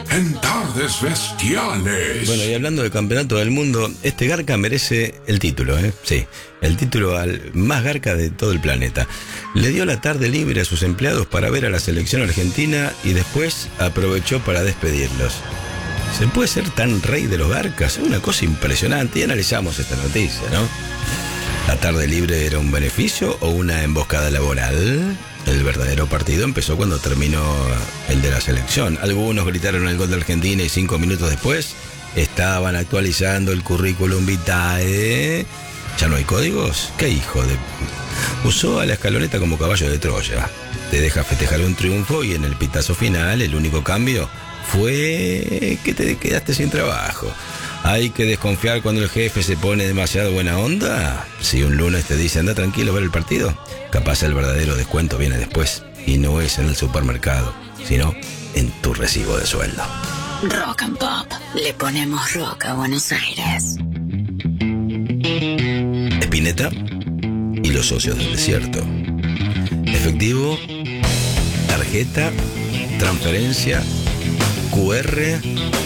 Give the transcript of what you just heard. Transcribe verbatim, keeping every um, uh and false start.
en Tardes Bestiales. Bueno, y hablando del campeonato del mundo, este Garca merece el título, ¿eh? Sí, el título al más Garca de todo el planeta. Le dio la tarde libre a sus empleados para ver a la selección argentina y después aprovechó para despedirlos. ¿Se puede ser tan rey de los Garcas? Es una cosa impresionante. Y analizamos esta noticia, ¿no? ¿La tarde libre era un beneficio o una emboscada laboral? El verdadero partido empezó cuando terminó el de la selección. Algunos gritaron el gol de Argentina y cinco minutos después estaban actualizando el currículum vitae. ¿Ya no hay códigos? ¿Qué hijo de...? Usó a la escaloneta como caballo de Troya. Te deja festejar un triunfo y en el pitazo final el único cambio fue que te quedaste sin trabajo. ¿Hay que desconfiar cuando el jefe se pone demasiado buena onda? Si un lunes te dice anda tranquilo a ver el partido, capaz el verdadero descuento viene después y no es en el supermercado, sino en tu recibo de sueldo. Rock and Pop, le ponemos rock a Buenos Aires. Spinetta y los socios del desierto. Efectivo, tarjeta, transferencia, Q R